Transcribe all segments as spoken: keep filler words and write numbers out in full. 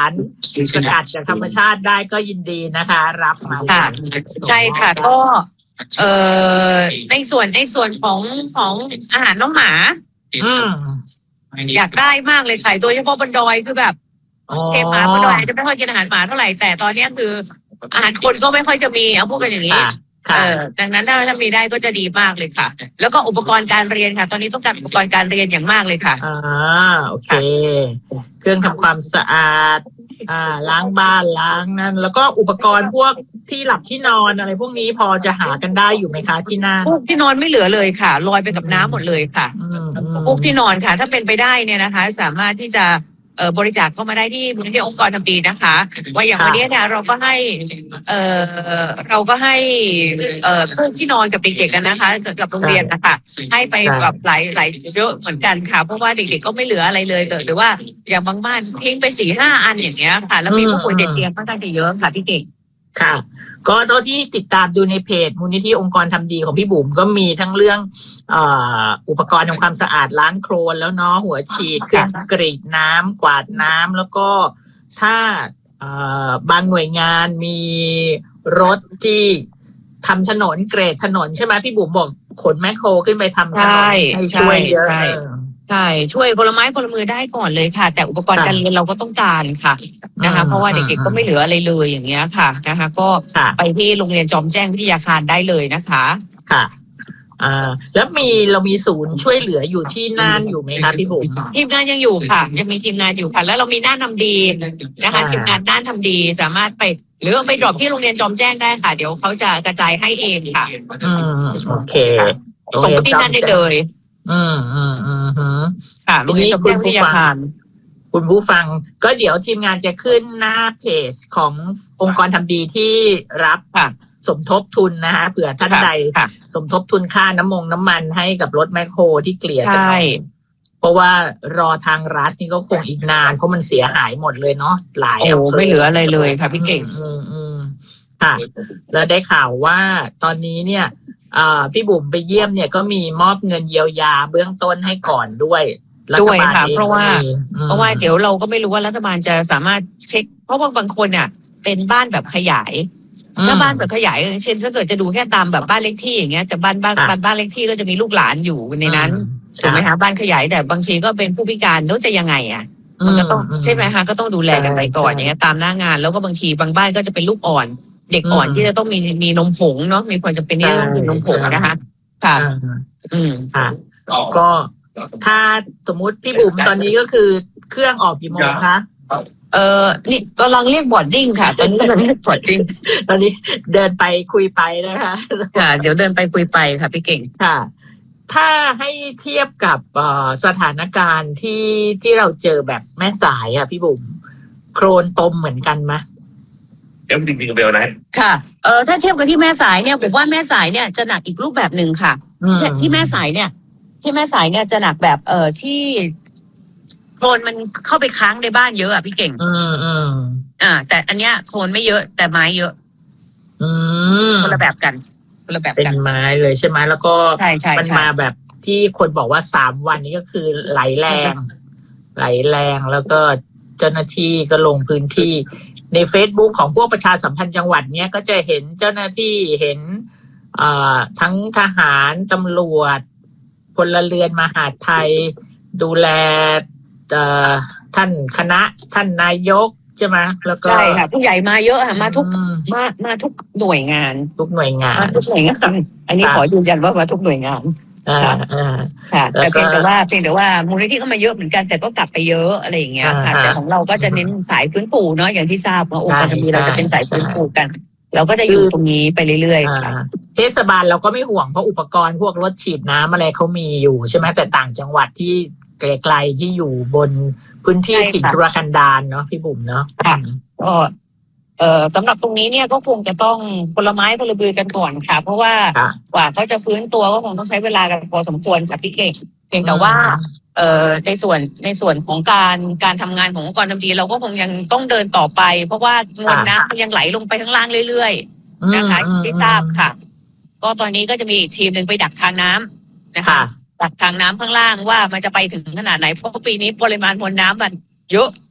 ารสกัดจากธรรมชาติได้ก็ยินดีนะคะรับมาค่ะใช่ค่ะก็เอ่อในส่วนในส่วนของของอาหารน้องหมาอยากได้มากเลยค่ะโดยเฉพาะบนดอยคือแบบเทหมาบนดอยจะไม่ค่อยกินอาหารหมาเท่าไหร่แต่ตอนนี้คืออาหารคนก็ไม่ค่อยจะมีเอาพูดกันอย่างนี้เออดังนั้นถ้าถ้ามีได้ก็จะดีมากเลยค่ะแล้วก็อุปกรณ์การเรียนค่ะตอนนี้ต้องการอุปกรณ์การเรียนอย่างมากเลยค่ะอ่าโอเคเครื่องทำความสะอาดอ่าล้างบ้านล้างนั่นแล้วก็อุปกรณ์พวกที่หลับที่นอนอะไรพวกนี้พอจะหากันได้อยู่ไหมคะที่นั่นพวกที่นอนไม่เหลือเลยค่ะลอยไปกับน้ำหมดเลยค่ะพวกที่นอนค่ะถ้าเป็นไปได้เนี่ยนะคะสามารถที่จะเอ่อบริจาคเข้ามาได้ที่มูลนิธิองค์กรทำดีนะคะว่าอย่างวันนี้เนี่ยเราก็ให้เอ่อเราก็ให้เอ่อพวกที่นอนกับเด็กๆกันนะคะกับโรงเรียนนะคะให้ไปแบบหลายหลายเยอะเหมือนกันค่ะเพราะว่าเด็กๆก็ไม่เหลืออะไรเลยหรือว่าอย่างบางบ้านทิ้งไปสี่ห้าอันอย่างเงี้ยค่ะแล้วมีผู้ป่วยติดเตียงค่อนข้างจะเยอะค่ะพี่เก่งค่ะก็เท่าที่ติดตามดูในเพจมูลนิธิองค์กรทำดีของพี่บุ๋มก็มีทั้งเรื่องเอ่ออุปกรณ์ทำความสะอาดล้างโคลนแล้วเนาะหัวฉีดเครื่องกรีดน้ำกวาดน้ำแล้วก็ถ้าเอ่อบางหน่วยงานมีรถที่ทำถนนเกรดถนนใช่ไหมพี่บุ๋มบอกขนแมคโครขึ้นไปทำถนนให้ช่วยเยอะใช่ช่วยคนละไม้คนละมือได้ก่อนเลยค่ะแต่อุปกรณ์การเรียนเราก็ต้องการค่ะนะคะเพราะว่าเด็กๆก็ไม่เหลืออะไรเลยอย่างเงี้ยค่ะนะคะก็ไปที่โรงเรียนจอมแจ้งวิทยาคารได้เลยนะคะค่ะอ่าแล้วมีเรามีศูนย์ช่วยเหลืออยู่ที่น่านอยู่ไหมคะพี่บุ๋มทีมงานยังอยู่ค่ะยังมีทีมงานอยู่ค่ะแล้วเรามีน่านทำดีนะคะทีมงานน่านทำดีสามารถไปหรือไปดรอปที่โรงเรียนจอมแจ้งได้ค่ะเดี๋ยวเขาจะกระจายให้เองค่ะอืมโอเคส่งไปที่นั่นได้เลยอืมอืมอืมฮึค่ะโรงเรียนจอมแจ้งวิทยาคารคุณผู้ฟังก็เดี๋ยวทีมงานจะขึ้นหน้าเพจขององค์กรทำดีที่รับสมทบทุนนะคะเผื่อท่านใดสมทบทุนค่าน้ำมงน้ำมันให้กับรถแมคโครที่เกลี่ยกันเพราะว่ารอทางรัฐนี่ก็คงอีกนานเพราะมันเสียหายหมดเลยเนาะหลายอำเภอไม่เหลืออะไรเลยค่ะพี่เก่งอืมอืมค่ะแล้วได้ข่าวว่าตอนนี้เนี่ยพี่บุ๋มไปเยี่ยมเนี่ยก็มีมอบเงินเยียวยาเบื้องต้นให้ก่อนด้วยด้วยค่ะเพราะว่าเพราะว่าเดี๋ยวเราก็ไม่รู้ว่ารัฐบาลจะสามารถเช็คเพราะว่าบางคนเนี่ยเป็นบ้านแบบขยายถ้าบ้านแบบขยายเช่นถ้าเกิดจะดูแค่ตามแบบบ้านเลขที่อย่างเงี้ยแต่บ้านบ้านบ้านบ้านเลขที่ก็จะมีลูกหลานอยู่ในนั้นถูกไหมคะบ้านขยายแต่บางทีก็เป็นผู้พิการแล้วจะยังไงอ่ะมันก็ต้องใช่ไหมคะก็ต้องดูแลกันไปก่อนอย่างเงี้ยตามหน้างานแล้วก็บางทีบางบ้านก็จะเป็นลูกอ่อนเด็กอ่อนที่จะต้องมีมีนมผงเนาะมีความจำเป็นที่ต้องมีนมผงนะคะค่ะอืมค่ะก็ถ้าสมมุติพี่บุ๋มตอนนี้ก็คือเครื่องออกกี่โมงคะเออนี่กำลังเรียกบอร์ดดิ้งค่ะตอนนี้กำลังเรียกบอร์ดดิ้งตอนนี้เดินไปคุยไปนะคะค่ะเดี๋ยวเดินไปคุยไปค่ะพี่เก่งค่ะถ้าให้เทียบกับสถานการณ์ที่ที่เราเจอแบบแม่สายอ่ะพี่บุ๋มโครนตมเหมือนกันไหมเดี๋ยวจริงๆเบลนะค่ะเออถ้าเทียบกับที่แม่สายเนี่ยผมว่าแม่สายเนี่ยจะหนักอีกรูปแบบหนึ่งค่ะที่แม่สายเนี่ยที่แม่สายเนี่ยจะหนักแบบเออที่โคลนมันเข้าไปค้างในบ้านเยอะอ่ะพี่เก่งอืมอืมอ่าแต่อันเนี้ยโคลนไม่เยอะแต่ไม้เยอะอืมคนละแบบกันคนละแบบกันเป็นไม้เลยใช่ไหมแล้วก็มันมาแบบที่คนบอกว่าสามวันนี้ก็คือไหลแรงไหลแรงแล้วก็เจ้าหน้าที่ก็ลงพื้นที่ใน Facebook ของพวกประชาสัมพันธ์จังหวัดเนี้ยก็จะเห็นเจ้าหน้าที่เห็นเอ่อทั้งทหารตำรวจพลเรือนมหาดไทยดูแลท่านคณะท่านนายกใช่ไหมแล้วก็ใช่ค่ะผู้ใหญ่มาเยอะค่ะมาทุกมามาทุกหน่วยงานทุกหน่วยงานทุกหน่วยงานอันนี้ขอยืนยันว่ามาทุกหน่วยงานค่ะแต่เพียงแต่ว่าเพียงแต่ว่ามูลนิธิก็มาเยอะเหมือนกันแต่ก็กลับไปเยอะอะไรอย่างเงี้ยค่ะแต่ของเราก็จะเน้นสายฟื้นฟูเนาะอย่างที่ทราบว่าองค์กรทำดีเราจะเป็นสายฟื้นฟูกันเราก็จะอยู่ตรงนี้ไปเรื่อยๆค่ะเทศบาลเราก็ไม่ห่วงเพราะอุปกรณ์พวกรถฉีดน้ำอะไรเขามีอยู่ใช่ไหมแต่ต่างจังหวัดที่ไกลๆที่อยู่บนพื้นที่ถิ่นทุรกันดารเนาะพี่บุ๋มเนาะก็เอ่อสำหรับตรงนี้เนี่ยก็คงจะต้องคนละไม้คนละมือกันก่อนค่ะเพราะว่ากว่าเขาจะฟื้นตัวก็คงต้องใช้เวลากันพอสมควรค่ะพี่เก่งเพียงแต่ว่าเอ่อในส่วนในส่วนของการการทำงานขององค์กรทำดีเราก็คงยังต้องเดินต่อไปเพราะว่ามวลน้ำมันยังไหลลงไปข้างล่างเรื่อยๆนะคะที่ทราบค่ะก็ตอนนี้ก็จะมีอีกทีมหนึ่งไปดักทางน้ำนะคะดักทางน้ำข้างล่างว่ามันจะไปถึงขนาดไหนเพราะปีนี้ปริมาณมวลน้ำมันเยอะ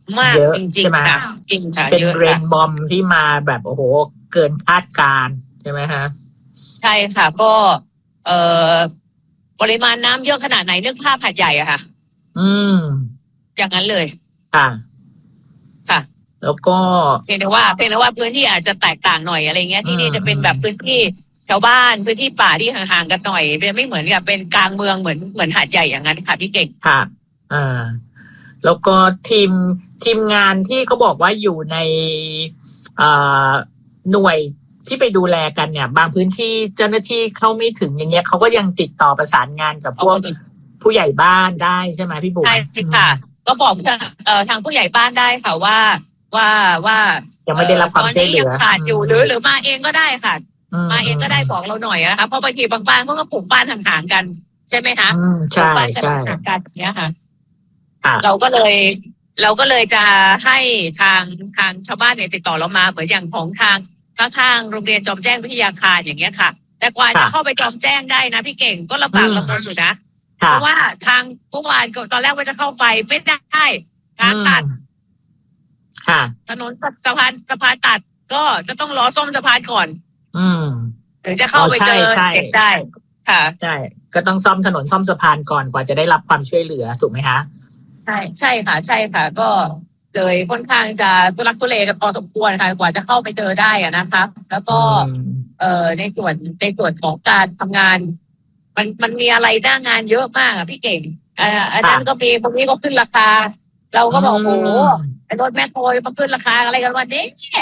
มากเยอะจริงใช่ไหมๆค่ะจริงค่ะเป็นเยอะเรค่ะนบอมที่มาแบบโอ้โหเกินคาดการณ์ใช่ไหมฮะใช่ค่ะก็เอ่อปริมาณน้ำเยอะขนาดไหนนึกภาพหาดใหญ่อะค่ะอืมอย่างนั้นเลยค่ะค่ะแล้วก็เพียงแต่ว่าเพียงแต่ว่าพื้นที่อาจจะแตกต่างหน่อยอะไรเงี้ยที่นี่จะเป็นแบบพื้นที่ชาวบ้านพื้นที่ป่าที่ห่างๆกันหน่อยไม่เหมือนกับเป็นกลางเมืองเหมือนเหมือนหาดใหญ่อย่างนั้นค่ะพี่เก่งค่ะอ่าแล้วก็ทีมทีมงานที่เขาบอกว่าอยู่ในอ่าหน่วยที่ไปดูแลกันเนี่ย บางพื้นที่เจ้าหน้าที่เข้าไม่ถึงอย่างเงี้ยเขาก็ยังติดต่อประสานงานกับพวกผู้ใหญ่บ้านได้ใช่ไหมพี่บุ๋มใช่ค่ะ ก็บอกเอ่อทางผู้ใหญ่บ้านได้ค่ะว่าว่าว่ายังไม่ได้รับความช่วยเหลือตอนนี้ยังขาดอยู่หรือหรือมาเองก็ได้ค่ะ มาเองก็ได้มบอกเราหน่อยนะคะเพราะบางทีบางบ้านก็ปลูกบ้านห่างๆกัน ใช่ไหมคะอืมปลูใช่กบ้านกันใช่ห่างๆกันอย่างเนี้ยค่ะค่ะเราก็เลย เราก็เลยจะให้ทางทางชาวบ้านเนี่ยติดต่อเรามาเหมือนอย่างของทางข้างๆโรงเรียนจอมแจ้งวิทยาคารอย่างเงี้ยค่ะ แต่กว่าจะค่ะเข้าไปจอมแจ้งได้นะพี่เก่งก็ลำบากอืมลำบนอยู่นะ เพค่ะราะว่าทางผู้วานก็ตอนแรกว่าจะเข้าไปไม่ได้ทางตัดอืมค่ะถนนสะพานสะพานตัดก็จะต้องรอซ่อมสะพานก่อนอืมถึงจะเข้าไปอ๋อใช่เจอใช่เด็กได้ค่ะใช่ก็ต้องซ่อมถนนซ่อมสะพานก่อนกว่าจะได้รับความช่วยเหลือถูกไหมคะใช่ใช่ค่ะ ใช่ค่ะ ก็เลยค่อนข้างจะทุลักทุเลกันพอสมควรค่ะกว่าจะเข้าไปเจอได้อะนะคะ แล้วก็อืมเอ่อในส่วนในส่วนของการทำงาน มันมันมีอะไรหน้างานเยอะมากอะพี่เก่งอ่าอันนั้นก็มีคนนี้ก็ขึ้นราคา เราก็บอกโอ้โหไอ้รถแมคโครมาขึ้นราคาอะไรกันวันนี้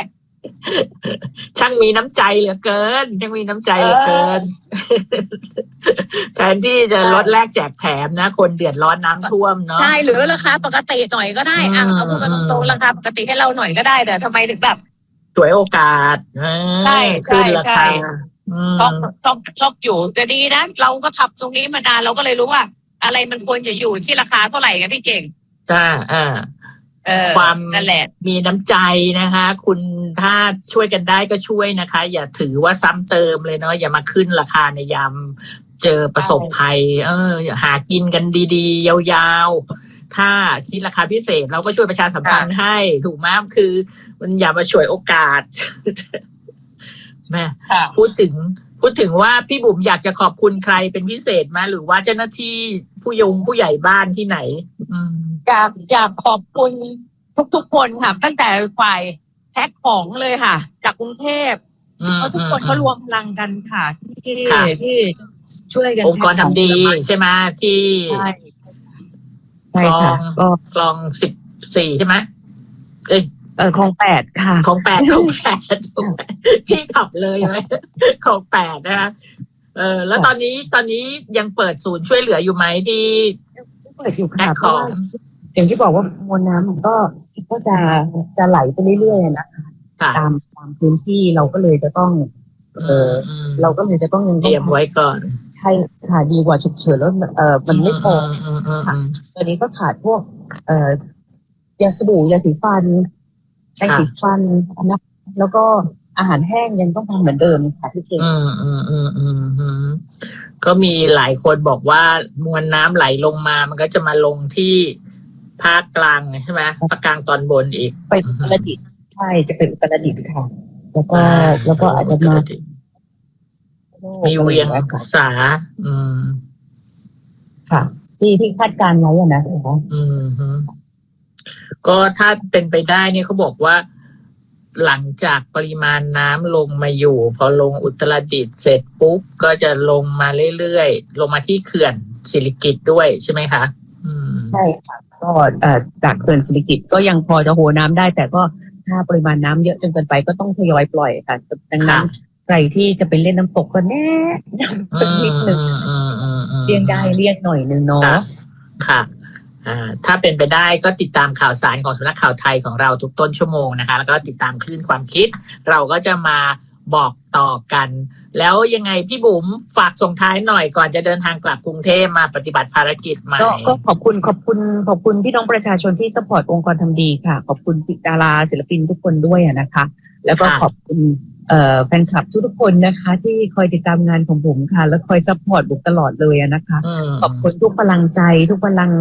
ช่างมีน้ำใจเหลือเกิน ช่างมีน้ำใจเหลือเกิน แทนที่จะลดแลกแจกแถมนะ คนเดือดร้อนน้ำท่วมเนาะใช่หรือราคาปกติหน่อยก็ได้อ่ะอืมเอาพูดกันตรงๆราคาปกติให้เราหน่อยก็ได้แต่ทำไมถึงแบบฉวยโอกาสเออใช่ใช่ขึ้นราใช่คาอืมชอบชอบชอบอยู่แต่ดีนะเราก็ทำตรงนี้มานานเราก็เลยรู้ว่า อะไรมันควรจะอยู่ที่ราคาเท่าไหร่กันพี่เก่งอ่าอ่าเออความนั่นแหละมีน้ำใจนะคะ คุณถ้าช่วยกันได้ก็ช่วยนะคะ อย่าถือว่าซ้ำเติมเลยเนาะอย่ามาขึ้นราคาในยามเจอประสบภัย เออหากินกันดีๆ ยาวๆ ถ้าคิดราคาพิเศษเราก็ช่วยประชาสัมพันธ์ให้ถูกไหมคือ มันอย่ามาฉวยโอกาส แม่ค่ะพูดถึงพูดถึงว่าพี่บุ๋มอยากจะขอบคุณใครเป็นพิเศษไหมหรือว่าเจ้าหน้าที่ผู้ยงผู้ใหญ่บ้านที่ไหน อืมอยากอยากขอบคุณทุกๆคนค่ะตั้งแต่ฝ่ายแพ็คของเลยค่ะ จากกรุงเทพอืมเพราะทุกคนก็รวมพลังกันค่ะที่ค่ะที่ช่วยกันองค์กรทำดีใช่ไหมที่ใช่คลองก็คลองสิบสี่ใช่ไหมเอ้ยเออของแปดค่ะของแปดของแปดที่ขับเลยไหมของแปดนะคะเออ แล้วตอนนี้ตอนนี้ยังเปิดศูนย์ช่วยเหลืออยู่ไหมที่เปิดอยู่แพ็ค่ะคของอย่างที่บอกว่ามวลน้ำมันก็ก็จะจะไหลไปเรื่อยๆนะคะค่ะตามตามพื้นที่เราก็เลยจะต้อง เออมเราก็เลยจะต้องยังเตรียมไว้ก่อนใช่ค่ะดีกว่าฉุกเฉินแล้วเออมันไม่พอมอืมอืมอืมตอนนี้ก็ขาดพวก เอ่อยาสบู่ยาสีฟันแปรงค่ะสีฟันนะแล้วก็อาหารแห้งยังต้องทำเหมือนเดิมค่ะพี่เก่งอืมอืมอืมอืมอืมก็มีหลายคนบอกว่ามวลน้ำไหลลงมา มันก็จะมาลงที่ภาคกลางใช่ไหมภาคกลางตอนบนอีกไปอุตรดิตถ์ใช่จะเป็นอุตรดิตถ์ค่ะ แล้วก็แล้วก็อาจจะมามีเวียงสา อืมค่ะ ที่ที่คาดการณ์ไว้อะนะอืมฮึก็ถ้าเป็นไปได้เนี่ยเขาบอกว่า หลังจากปริมาณน้ำลงมาอยู่ พอลงอุตรดิตถ์เสร็จปุ๊บก็จะลงมาเรื่อยๆลงมาที่เขื่อนสิริกิติ์ด้วยใช่ไหมคะ อืมใช่ค่ะ ก็เอ่อจากเขื่อนสิริกิติ์ก็ยังพอจะโหน้ำได้ แต่ก็ถ้าปริมาณน้ำเยอะจนเกินไปก็ต้องทยอยปล่อยค่ะดังนั้นใครที่จะไปเล่นน้ำตกก็แน่สักนิดหนึ่งเลี่ยงได้เลี่ยงหน่อยนึงเนาะค่ะอ่าถ้าเป็นไปได้ก็ติดตามข่าวสารของสำนักข่าวไทยของเราทุกต้นชั่วโมงนะคะแล้วก็ติดตามคลื่นความคิด เราก็จะมาบอกต่อกัน แล้วยังไงพี่บุ๋มฝากส่งท้ายหน่อยก่อนจะเดินทางกลับกรุงเทพมาปฏิบัติภารกิจใหม่ก็ก็ขอบคุณขอบคุณขอบคุณพี่น้องประชาชนที่สปอร์ตองค์กรทำดีค่ะขอบคุณดาราศิลปินทุกคนด้วยนะคะ แล้วก็ขอบคุณเอ่อแฟนคลับทุกๆคนนะคะ ที่คอยติดตามงานของผมค่ะแล้วคอยซัพพอร์ตบุกตลอดเลยนะคะขอบคุณทุกพลังใจทุกพลัง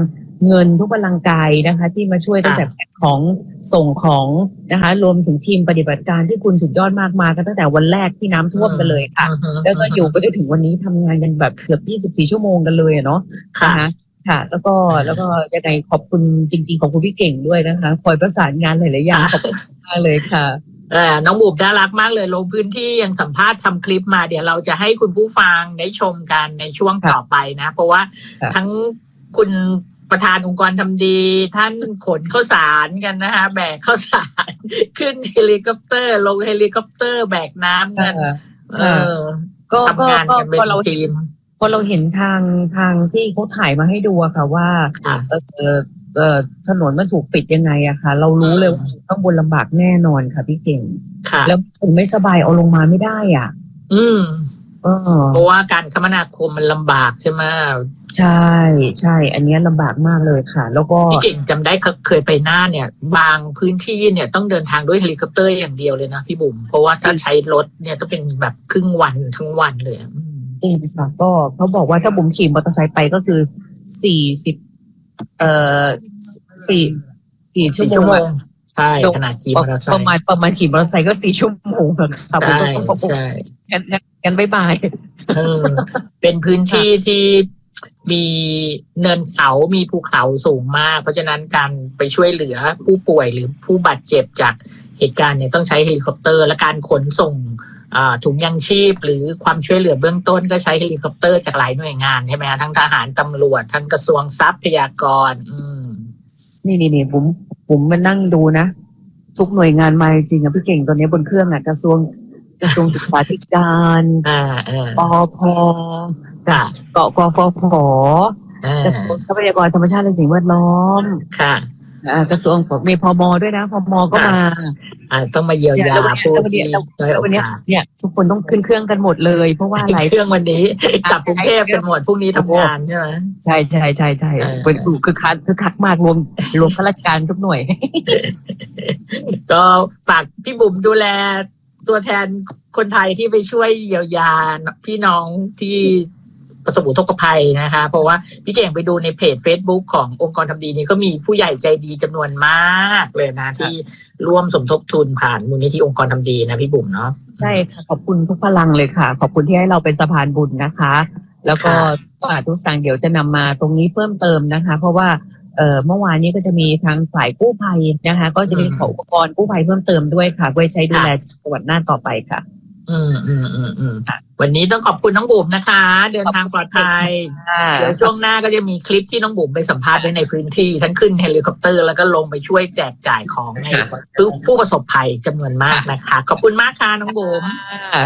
เงินทุกพลังกายนะคะที่มาช่วยตั้งแต่แพ็คของส่งของนะคะรวมถึงทีมปฏิบัติการที่คุณสุดยอดมากมากันตั้งแต่วันแรกที่น้ำท่วมกันเลยค่ะแล้วก็อยู่ไปจนถึงวันนี้ทำงานกันแบบเกือบยี่สิบสี่ชั่วโมงกันเลยเนาะนะคะค่ะแล้วก็แล้วก็ยังไงขอบคุณจริงๆขอบคุณพี่เก่งด้วยนะคะคอยประสานงานหลายๆอย่างขอบคุณมากเลยค่ะเออน้องบุ๋มน่ารักมากเลยลงพื้นที่ยังสัมภาษณ์ทำคลิปมาเดี๋ยวเราจะให้คุณผู้ฟังได้ชมกันในช่วงต่อไปนะเพราะว่าทั้งคุณประธานองค์กรทำดีท่านขนข้าวสารกันนะคะแบกข้าวสารขึ้นเฮลิคอปเตอร์ลงเฮลิคอปเตอร์แบกน้ำกันเออก็ทำงานกันเป็นทีมพอเราเห็นทางทางที่เขาถ่ายมาให้ดูอะค่ะว่าเออเออถนนมันถูกปิดยังไงอะค่ะเรารู้เลยว่าต้องบนลำบากแน่นอนค่ะพี่เก่งแล้วผมไม่สบายเอาลงมาไม่ได้อ่ะอืมเพราะว่าการคมนาคมมันลำบากใช่ไหมใช่ใช่อันนี้ลำบากมากเลยค่ะแล้วก็พี่เก่งจำได้เคยไปน่านเนี่ยบางพื้นที่เนี่ยต้องเดินทางด้วยเฮลิคอปเตอร์อย่างเดียวเลยนะพี่บุ๋มเพราะว่าถ้าใช้รถเนี่ยต้องเป็นแบบครึ่งวันทั้งวันเลยจริงค่ะก็เขาบอกว่าถ้าบุ๋มขี่มอเตอร์ไซค์ไปก็คือสี่สิบเอ่อสี่สี่ชั่วโมงใช่ขนาดขี่มอเตอร์ไซค์ประมาณประมาณขี่มอเตอร์ไซค์ก็สี่ชั่วโมงค่ะใช่ใช่กันกันบ๊ายบายเออเป็นพื้นที่ที่มีเนินเขามีภูเขาสูงมากเพราะฉะนั้นการไปช่วยเหลือผู้ป่วยหรือผู้บาดเจ็บจากเหตุการณ์เนี่ยต้องใช้เฮลิคอปเตอร์และการขนส่งถุงยังชีพหรือความช่วยเหลือเบื้องต้นก็ใช้เฮลิคอปเตอร์จากหลายหน่วยงานใช่ไหมคะทั้งทหารตำรวจทั้งกระทรวงทรัพยากรอืมนี่นี่นี่ผมผมมานั่งดูนะทุกหน่วยงานมาจริงๆอะพี่เก่งตอนนี้บนเครื่องอะกระทรวงกระทรวงศึกษาธิการอ่าปอพค่ะเกาะกฟผกระทรวงทรัพยากรธรรมชาติและสิ่งแวดล้อมค่ะกระทรวงมีพมด้วยนะพมก็มาอ่าต้องมาเยียวยาผู้ที่ด้อยโอกาสเนี่ยทุกคนต้องขึ้นเครื่องกันหมดเลยเพราะว่าอะไรเครื่องวันนี้กลับกรุงเทพกันหมดพรุ่งนี้ทำงานใช่ไหมใช่ใช่ใช่ใช่เป็นคือคักคือคักมากรวมรวมข้าราชการทุกหน่วยก็ฝากพี่บุ๋มดูแลตัวแทนคนไทยที่ไปช่วยเยียวยาพี่น้องที่ประสบอุทกภัยนะคะเพราะว่าพี่เก่งไปดูในเพจ Facebook ขององค์กรทำดีนี้ก็มีผู้ใหญ่ใจดีจำนวนมากเลยนะที่ร่วมสมทบทุนผ่านมูลนิธิองค์กรทำดีนะพี่บุ๋มเนาะใช่ค่ะขอบคุณทุกพลังเลยค่ะขอบคุณที่ให้เราเป็นสะพานบุญนะคะแล้วก็ทุกสั่งเดี๋ยวจะนำมาตรงนี้เพิ่มเติมนะคะเพราะว่าเอ่อเมื่อวานนี้ก็จะมีทางฝ่ายกู้ภัยนะคะก็จะมีขออุปกรณ์กู้ภัยเพิ่มเติมด้วยค่ะไว้ใช้ดูแลจังหวัดน่านต่อไปค่ะอืมอืมอืมอืมวันนี้ต้องขอบคุณน้องบุ๋มนะคะเดินทางปลอดภัยเดี๋ยวช่วงหน้าก็จะมีคลิปที่น้องบุ๋มไปสัมภาษณ์ไว้ในพื้นที่ทั้งขึ้นเฮลิคอปเตอร์แล้วก็ลงไปช่วยแจกจ่ายของให้ผู้ประสบภัยจำนวนมากนะคะขอบคุณมากค่ะน้องบุ๋ม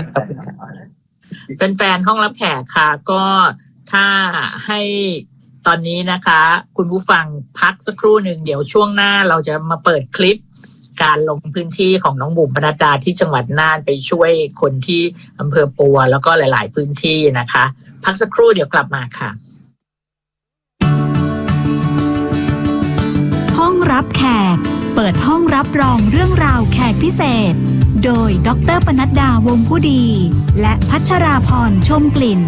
เป็นแฟนห้องรับแขกค่ะก็ถ้าให้ตอนนี้นะคะคุณผู้ฟังพักสักครู่หนึ่งเดี๋ยวช่วงหน้าเราจะมาเปิดคลิปการลงพื้นที่ของน้องบุ๋มปนัดดาที่จังหวัดน่านไปช่วยคนที่อำเภอปัวแล้วก็หลายๆพื้นที่นะคะพักสักครู่เดี๋ยวกลับมาค่ะห้องรับแขกเปิดห้องรับรองเรื่องราวแขกพิเศษโดยดร.ปนัดดาวงผู้ดีและพัชราพรชมกลิ่น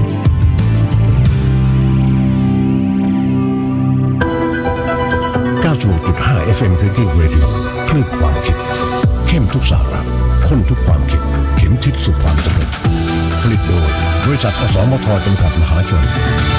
เก้าสิบหกจุดห้า เอฟ เอ็ม City Radio คลื่นความคิดเข้มทุกสาระข้นทุกความคิดเข็มทิศสู่ความสำเร็จผลิตโดยบริษัทอสมทจำกัดมหาชน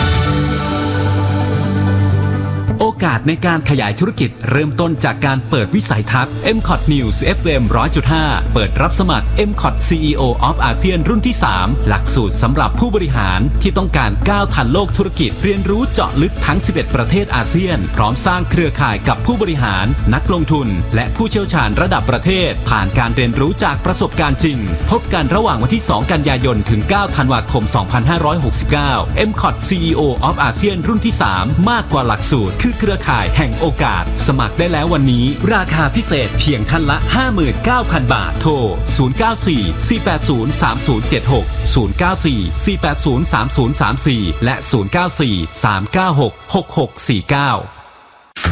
โอกาสในการขยายธุรกิจเริ่มต้นจากการเปิดวิสัยทัศน์ เอ็ม คอท News เอฟ เอ็ม หนึ่งร้อยจุดห้า เปิดรับสมัคร เอ็ม คอท ซี อี โอ of อาเซียนรุ่นที่สามหลักสูตรสำหรับผู้บริหารที่ต้องการก้าวทันโลกธุรกิจเรียนรู้เจาะลึกทั้งสิบเอ็ดประเทศอาเซียนพร้อมสร้างเครือข่ายกับผู้บริหารนักลงทุนและผู้เชี่ยวชาญระดับประเทศผ่านการเรียนรู้จากประสบการณ์จริงพบกันระหว่างวันที่สองกันยายนถึงเก้าธันวาคมสองพันห้าร้อยหกสิบเก้า เอ็ม คอท ซี อี โอ of อาเซียนรุ่นที่สามมากกว่าหลักสูตรคือเครือข่ายแห่งโอกาสสมัครได้แล้ววันนี้ราคาพิเศษเพียงท่านละ ห้าหมื่นเก้าพัน บาทโทรศูนย์ เก้า สี่ สี่ แปด ศูนย์ สาม ศูนย์ เจ็ด หก ศูนย์ เก้า สี่ สี่ แปด ศูนย์ สาม ศูนย์ สาม สี่และศูนย์ เก้า สี่ สาม เก้า หก หก หก สี่ เก้า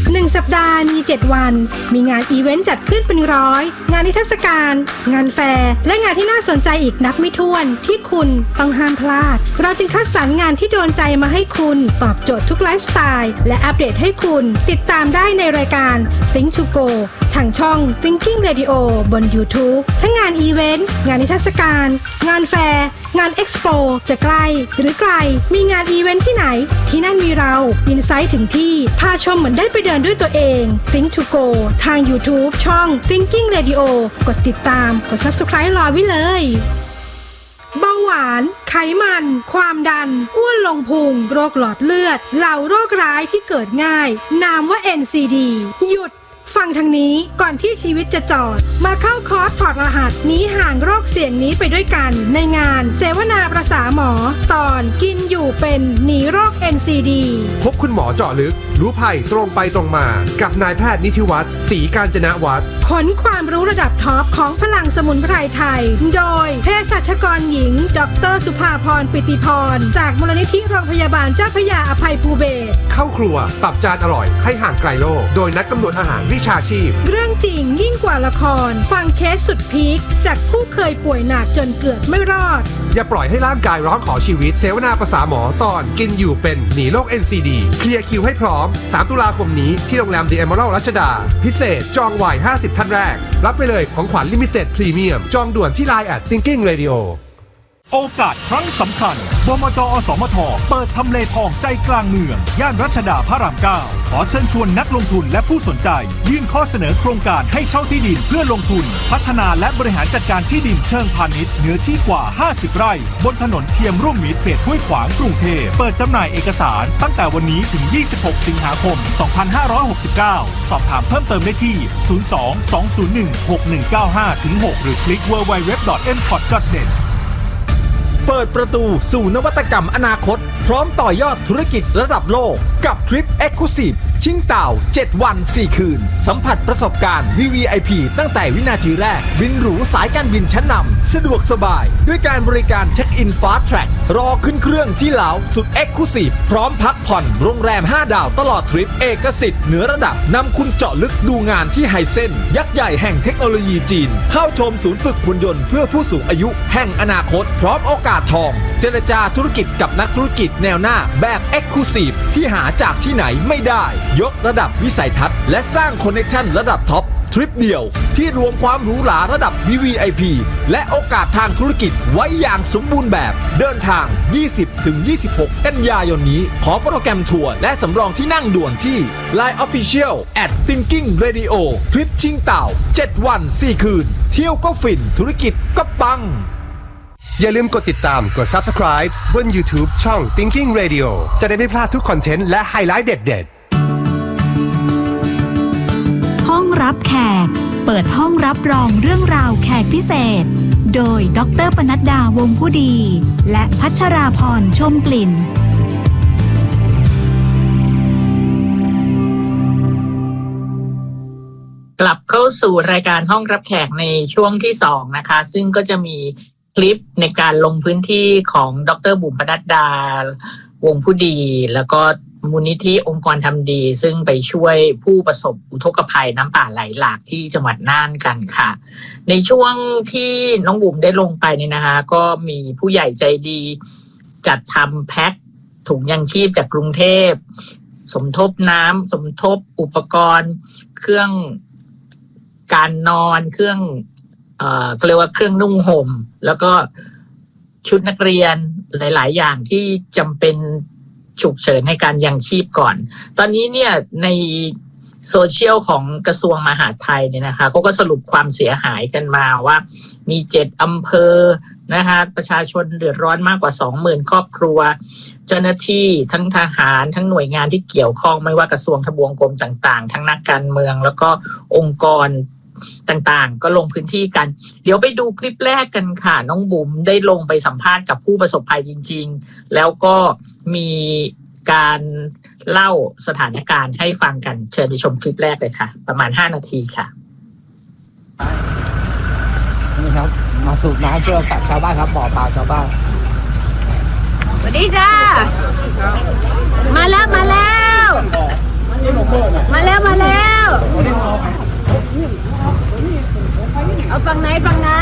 หนึ่งสัปดาห์มีเจ็ดวันมีงานอีเวนต์จัดขึ้นเป็นร้อยงานนิทรรศการงานแฟร์และงานที่น่าสนใจอีกนับไม่ถ้วนที่คุณต้องห้ามพลาดเราจึงคัดสรรงานที่โดนใจมาให้คุณตอบโจทย์ทุกไลฟ์สไตล์และอัปเดตให้คุณติดตามได้ในรายการ Think to Go ทางช่อง Thinking Radio บน YouTube ทั้งงานอีเวนต์งานนิทรรศการงานแฟร์งานเอ็กซ์โปจะใกล้หรือไกลมีงานอีเวนต์ที่ไหนที่นั่นมีเราอินไซต์ถึงที่พาชมเหมือนได้ไปเดินด้วยตัวเอง Think to Go ทาง YouTube ช่อง Thinking Radio กดติดตามกด Subscribe รอไว้เลยเบาหวานไขมันความดันอ้วนลงพุงโรคหลอดเลือดเหล่าโรคร้ายที่เกิดง่ายนามว่า เอ็น ซี ดี หยุดฟังทางนี้ก่อนที่ชีวิตจะจอดมาเข้าคอร์สถอดรหัสหนีห่างโรคเสี่ยงนี้ไปด้วยกันในงานเสวนาประสาหมอตอนกินอยู่เป็นหนีโรค เอ็น ซี ดีพบคุณหมอเจาะลึกรู้ภัยตรงไปตรงมากับนายแพทย์นิธิวัฒน์ศรีกาญจนวัฒน์ขนความรู้ระดับท็อปของพลังสมุนไพรไทยโดยเภสัชกรหญิงดร.สุภาพรปิติพรจากมูลนิธิโรงพยาบาลเจ้าพระยาอภัยภูเบศรเข้าครัวปรับจานอร่อยให้ห่างไกลโรคโดยนักกำหนดอาหารวิชาชีพเรื่องจริงยิ่งกว่าละครฟังเคสสุดพีคจากผู้เคยป่วยหนักจนเกือบไม่รอดอย่าปล่อยให้ร่างกายร้องขอชีวิตเสวนาประสาหมอตอนกินอยู่เป็นหนีโรค เอ็น ซี ดี เคลียร์คิวให้พร้อมสามตุลาคมนี้ที่โรงแรม The Emerald รัชดาพิเศษจองไว้ห้าสิบท่านแรกรับไปเลยของขวัญลิมิเต็ดพรีเมียมจองด่วนที่ ไลน์ แอท Thinking Radio โอกาสครั้งสำคัญบมจ.อสมท.เปิดทำเลทองใจกลางเมืองย่านรัชดาพระรามเก้าขอเชิญชวนนักลงทุนและผู้สนใจยื่นข้อเสนอโครงการให้เช่าที่ดินเพื่อลงทุนพัฒนาและบริหารจัดการที่ดินเชิงพาณิชย์เนื้อที่กว่าห้าสิบไร่บนถนนเทียมร่วมมิตรเขตห้วยขวางกรุงเทพเปิดจำหน่ายเอกสารตั้งแต่วันนี้ถึงยี่สิบหกสิงหาคมสองพันห้าร้อยหกสิบเก้าสอบถามเพิ่มเติมได้ที่ศูนย์ สอง สอง ศูนย์ หนึ่ง หก หนึ่ง เก้า ห้า หก หรือคลิก ดับเบิลยู ดับเบิลยู ดับเบิลยู ดอท เอ็ม คอท ดอท เน็ตเปิดประตูสู่นวัตกรรมอนาคตพร้อมต่อยอดธุรกิจระดับโลกกับทริป Exclusive ชิงเต่าเจ็ดวันสี่คืนสัมผัสประสบการณ์ วี วี ไอ พี ตั้งแต่วินาทีแรกบินหรูสายการบินชั้นนำสะดวกสบายด้วยการบริการเช็คอิน Fast Track รอขึ้นเครื่องที่เหลาสุด Exclusive พร้อมพักผ่อนโรงแรมห้าดาวตลอดทริปเอกสิทธิ์เหนือระดับนำคุณเจาะลึกดูงานที่ไฮเซ็นยักษ์ใหญ่แห่งเทคโนโลยีจีนเข้าชมศูนย์ฝึกหุ่นยนต์เพื่อผู้สูงอายุแห่งอนาคตพร้อมโอกาสทองเจรจาธุรกิจกับนักธุรกิจแนวหน้าแบบ Exclusive ที่หาจากที่ไหนไม่ได้ยกระดับวิสัยทัศน์และสร้างคอนเนคชั่นระดับท็อปทริปเดียวที่รวมความหรูหราระดับ วี วี ไอ พี และโอกาสทางธุรกิจไว้อย่างสมบูรณ์แบบเดินทาง ยี่สิบถึงยี่สิบหก กันยายนนี้ขอโปรแกรมทัวร์และสำรองที่นั่งด่วนที่ ไลน์ Official แอท Thinking Radio ทริปชิงเต่าเจ็ดวันสี่คืนเที่ยวก็ฟินธุรกิจก็ปังอย่าลืมกดติดตามกด Subscribe บน YouTube ช่อง Thinking Radio จะได้ไม่พลาดทุกคอนเทนต์และไฮไลท์เด็ดๆห้องรับแขกเปิดห้องรับรองเรื่องราวแขกพิเศษโดยดร.ปนัดดาวงผู้ดีและพัชราพรชมกลิ่นกลับเข้าสู่รายการห้องรับแขกในช่วงที่สองนะคะซึ่งก็จะมีคลิปในการลงพื้นที่ของดร.บุ๋มปนัดดาวงผู้ดีแล้วก็มูลนิธิองค์กรทำดีซึ่งไปช่วยผู้ประสบอุทกภัยน้ำป่าไหลหลากที่จังหวัดน่านกันค่ะในช่วงที่น้องบุ๋มได้ลงไปเนี่ยนะคะก็มีผู้ใหญ่ใจดีจัดทำแพ็คถุงยังชีพจากกรุงเทพสมทบน้ำสมทบอุปกรณ์เครื่องการนอนเครื่องเอ่อก็เรียกว่าเครื่องนุ่งห่มแล้วก็ชุดนักเรียนหลายๆอย่างที่จำเป็นฉุกเฉินในการยังชีพก่อนตอนนี้เนี่ยในโซเชียลของกระทรวงมหาดไทยเนี่ยนะคะเขาก็สรุปความเสียหายกันมาว่ามีเจ็ดอำเภอนะคะประชาชนเดือดร้อนมากกว่า สองหมื่น ครอบครัวเจ้าหน้าที่ทั้งทหารทั้งหน่วยงานที่เกี่ยวข้องไม่ว่ากระทรวงทบวงกรมต่างๆทั้งนักการเมืองแล้วก็องค์กรต่างๆก็ลงพื้นที่กันเดี๋ยวไปดูคลิปแรกกันค่ะน้องบุ๋มได้ลงไปสัมภาษณ์กับผู้ประสบภัยจริงๆแล้วก็มีการเล่าสถานการณ์ให้ฟังกันเชิญไปชมคลิปแรกเลยค่ะประมาณห้านาทีค่ะนี่ครับมาสูบน้ำช่วยกับชาวบ้านครับบ่อปลาชาวบ้านสวัสดีจ้ามาแล้วมาแล้วมาแล้วมาแล้วเอาฝั่งไหนฝั่งไหน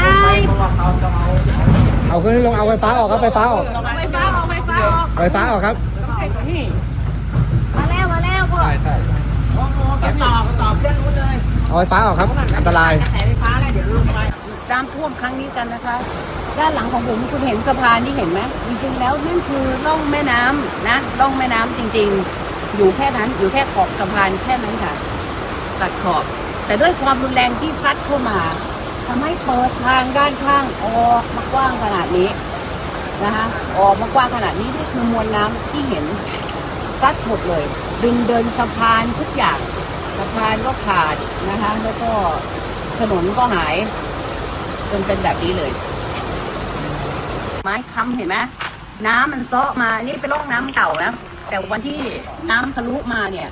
เอาขึ้นลงเอาไฟฟ้าออกครับไฟฟ้าออกไฟฟ้าออกไฟฟ้าออกไฟฟ้าออกครับมาแล้วมาแล้วพวกใช่ใช่ต่อต่อเพื่อนรู้เลยเอาไฟฟ้าออกครับอันตรายกระแสไฟฟ้าแล้วเดี๋ยวลงไปน้ำท่วมครั้งนี้กันนะคะด้านหลังของผมคุณเห็นสะพานที่เห็นไหมจริงๆแล้วนั่นคือร่องแม่น้ำนะร่องแม่น้ำจริงๆอยู่แค่นั้นอยู่แค่ขอบสะพานแค่นั้นค่ะตัดขอบแต่ด้วยความรุนแรงที่ซัดเข้ามาทำให้เปิดทางด้านข้างออกมากว้างขนาดนี้นะคะออกมากว้างขนาดนี้นี่คือมวลน้ำที่เห็นซัดหมดเลยดึงเดินสะพานทุกอย่างสะพานก็ขาดนะคะแล้วก็ถนนก็หายจนเป็นแบบนี้เลยไม้ค้ำเห็นไหมน้ำมันเซาะมานี่เป็นร่องน้ำเก่านะแต่วันที่น้ำทะลุมาเนี่ย